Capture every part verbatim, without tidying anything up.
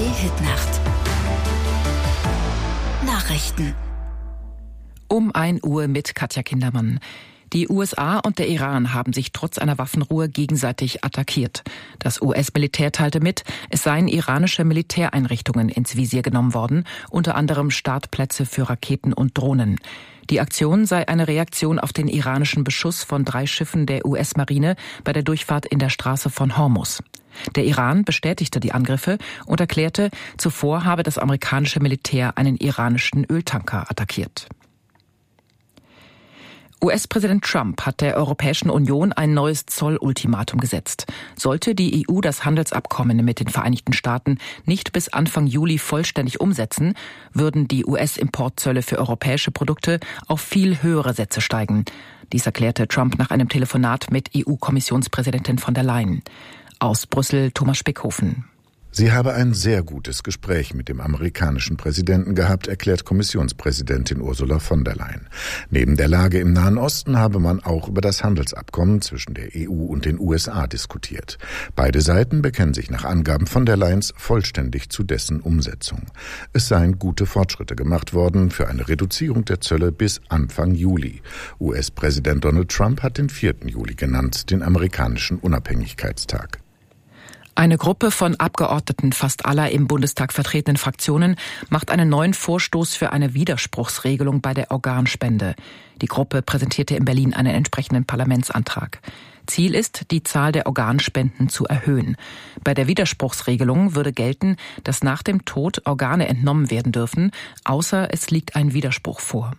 Hitnacht. Nachrichten. Um ein Uhr mit Katja Kindermann. Die U S A und der Iran haben sich trotz einer Waffenruhe gegenseitig attackiert. Das U S-Militär teilte mit, es seien iranische Militäreinrichtungen ins Visier genommen worden, unter anderem Startplätze für Raketen und Drohnen. Die Aktion sei eine Reaktion auf den iranischen Beschuss von drei Schiffen der U S-Marine bei der Durchfahrt in der Straße von Hormuz. Der Iran bestätigte die Angriffe und erklärte, zuvor habe das amerikanische Militär einen iranischen Öltanker attackiert. U S-Präsident Trump hat der Europäischen Union ein neues Zollultimatum gesetzt. Sollte die E U das Handelsabkommen mit den Vereinigten Staaten nicht bis Anfang Juli vollständig umsetzen, würden die U S-Importzölle für europäische Produkte auf viel höhere Sätze steigen. Dies erklärte Trump nach einem Telefonat mit E U-Kommissionspräsidentin von der Leyen. Aus Brüssel Thomas Spickhofen. Sie habe ein sehr gutes Gespräch mit dem amerikanischen Präsidenten gehabt, erklärt Kommissionspräsidentin Ursula von der Leyen. Neben der Lage im Nahen Osten habe man auch über das Handelsabkommen zwischen der E U und den U S A diskutiert. Beide Seiten bekennen sich nach Angaben von der Leyen vollständig zu dessen Umsetzung. Es seien gute Fortschritte gemacht worden für eine Reduzierung der Zölle bis Anfang Juli. U S-Präsident Donald Trump hat den vierten Juli genannt, den amerikanischen Unabhängigkeitstag. Eine Gruppe von Abgeordneten fast aller im Bundestag vertretenen Fraktionen macht einen neuen Vorstoß für eine Widerspruchsregelung bei der Organspende. Die Gruppe präsentierte in Berlin einen entsprechenden Parlamentsantrag. Ziel ist, die Zahl der Organspenden zu erhöhen. Bei der Widerspruchsregelung würde gelten, dass nach dem Tod Organe entnommen werden dürfen, außer es liegt ein Widerspruch vor.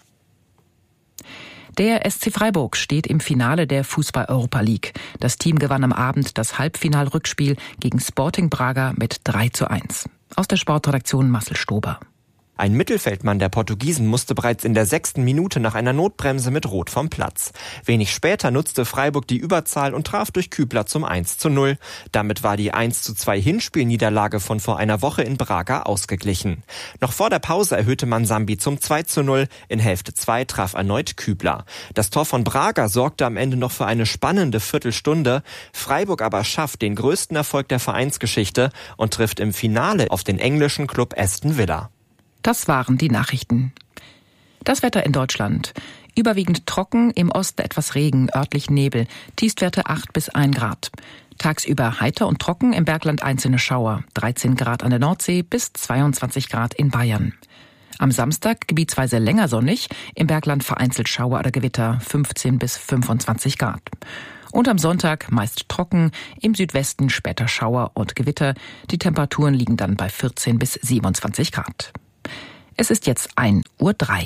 Der S C Freiburg steht im Finale der Fußball-Europa League. Das Team gewann am Abend das Halbfinal-Rückspiel gegen Sporting Braga mit drei zu eins. Aus der Sportredaktion Marcel Stober. Ein Mittelfeldmann der Portugiesen musste bereits in der sechsten Minute nach einer Notbremse mit Rot vom Platz. Wenig später nutzte Freiburg die Überzahl und traf durch Kübler zum eins zu null. Damit war die eins zu zwei Hinspielniederlage von vor einer Woche in Braga ausgeglichen. Noch vor der Pause erhöhte man Sambi zum zwei zu null. In Hälfte zwei traf erneut Kübler. Das Tor von Braga sorgte am Ende noch für eine spannende Viertelstunde. Freiburg aber schafft den größten Erfolg der Vereinsgeschichte und trifft im Finale auf den englischen Klub Aston Villa. Das waren die Nachrichten. Das Wetter in Deutschland. Überwiegend trocken, im Osten etwas Regen, örtlich Nebel, Tiefstwerte acht bis ein Grad. Tagsüber heiter und trocken, im Bergland einzelne Schauer, dreizehn Grad an der Nordsee bis zweiundzwanzig Grad in Bayern. Am Samstag gebietsweise länger sonnig, im Bergland vereinzelt Schauer oder Gewitter, fünfzehn bis fünfundzwanzig Grad. Und am Sonntag meist trocken, im Südwesten später Schauer und Gewitter. Die Temperaturen liegen dann bei vierzehn bis siebenundzwanzig Grad. Es ist jetzt ein Uhr drei.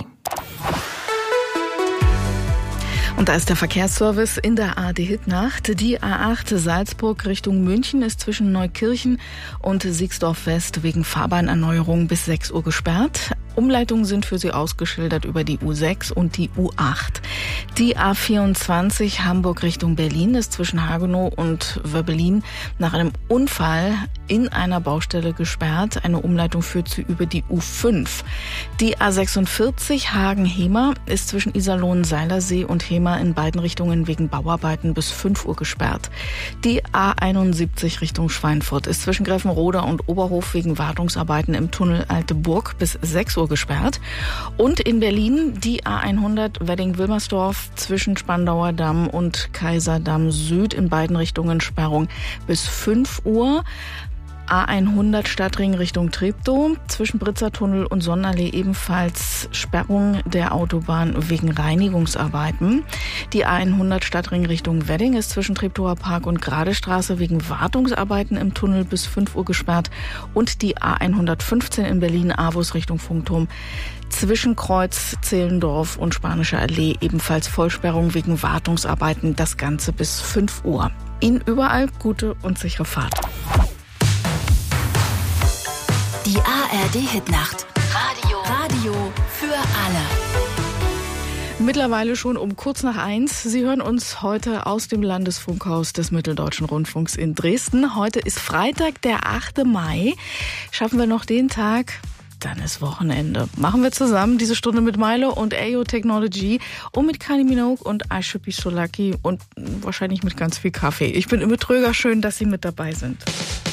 Und da ist der Verkehrsservice in der A R D-Hitnacht. Die A acht Salzburg Richtung München ist zwischen Neukirchen und Siegsdorf West wegen Fahrbahnerneuerung bis sechs Uhr gesperrt. Umleitungen sind für Sie ausgeschildert über die U sechs und die U acht. Die A vierundzwanzig Hamburg Richtung Berlin ist zwischen Hagenow und Wöbbelin nach einem Unfall in einer Baustelle gesperrt. Eine Umleitung führt Sie über die U fünf. Die A sechsundvierzig Hagen-Hemer ist zwischen Iserlohn-Seilersee und Hemer in beiden Richtungen wegen Bauarbeiten bis fünf Uhr gesperrt. Die A einundsiebzig Richtung Schweinfurt ist zwischen Greffenroda und Oberhof wegen Wartungsarbeiten im Tunnel Alte Burg bis sechs Uhr gesperrt. Und in Berlin die A hundert Wedding-Wilmersdorf zwischen Spandauer Damm und Kaiserdamm Süd in beiden Richtungen Sperrung bis fünf Uhr. A hundert Stadtring Richtung Treptow, zwischen Britzertunnel und Sonnenallee ebenfalls Sperrung der Autobahn wegen Reinigungsarbeiten. Die A hundert Stadtring Richtung Wedding ist zwischen Treptower Park und Gradestraße wegen Wartungsarbeiten im Tunnel bis fünf Uhr gesperrt. Und die A hundertfünfzehn in Berlin Avus Richtung Funkturm zwischen Kreuz, Zehlendorf und Spanische Allee ebenfalls Vollsperrung wegen Wartungsarbeiten, das Ganze bis fünf Uhr. Ihnen überall gute und sichere Fahrt. Die A R D-Hitnacht. Radio. Radio für alle. Mittlerweile schon um kurz nach eins. Sie hören uns heute aus dem Landesfunkhaus des Mitteldeutschen Rundfunks in Dresden. Heute ist Freitag, der achte Mai. Schaffen wir noch den Tag? Dann ist Wochenende. Machen wir zusammen diese Stunde mit Milo und A O Technology und mit Kylie Minogue und I Should Be So Lucky und wahrscheinlich mit ganz viel Kaffee. Ich bin Imme Tröger. Schön, dass Sie mit dabei sind.